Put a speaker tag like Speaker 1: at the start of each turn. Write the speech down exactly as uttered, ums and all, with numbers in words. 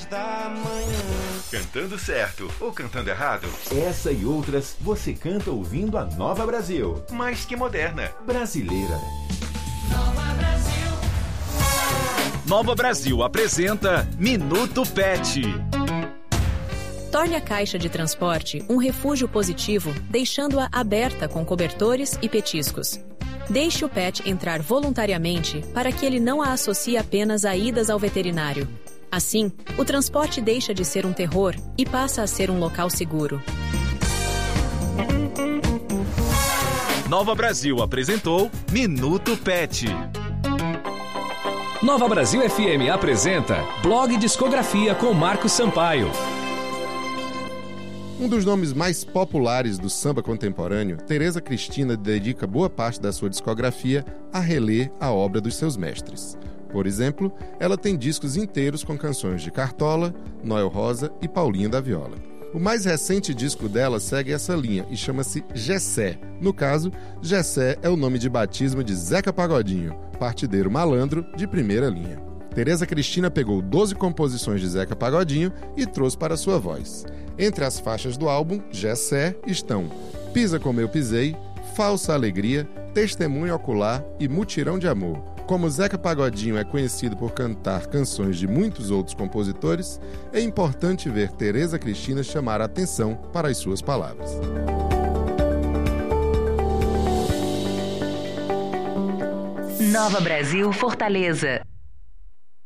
Speaker 1: três da manhã.
Speaker 2: Cantando certo ou cantando errado?
Speaker 3: Essa e outras você canta ouvindo a Nova Brasil.
Speaker 2: Mais que moderna.
Speaker 3: Brasileira.
Speaker 4: Nova Brasil.
Speaker 5: Nova Brasil apresenta Minuto Pet.
Speaker 6: Torne a caixa de transporte um refúgio positivo, deixando-a aberta com cobertores e petiscos. Deixe o pet entrar voluntariamente para que ele não a associe apenas a idas ao veterinário. Assim, o transporte deixa de ser um terror e passa a ser um local seguro.
Speaker 5: Nova Brasil apresentou Minuto Pet.
Speaker 7: Nova Brasil F M apresenta Blog Discografia com Marcos Sampaio.
Speaker 8: Um dos nomes mais populares do samba contemporâneo, Tereza Cristina dedica boa parte da sua discografia a reler a obra dos seus mestres. Por exemplo, ela tem discos inteiros com canções de Cartola, Noel Rosa e Paulinho da Viola. O mais recente disco dela segue essa linha e chama-se Gessé. No caso, Gessé é o nome de batismo de Zeca Pagodinho, partideiro malandro de primeira linha. Tereza Cristina pegou doze composições de Zeca Pagodinho e trouxe para sua voz. Entre as faixas do álbum, Gessé, estão Pisa Como Eu Pisei, Falsa Alegria, Testemunho Ocular e Mutirão de Amor. Como Zeca Pagodinho é conhecido por cantar canções de muitos outros compositores, é importante ver Tereza Cristina chamar a atenção para as suas palavras.
Speaker 9: Nova Brasil Fortaleza.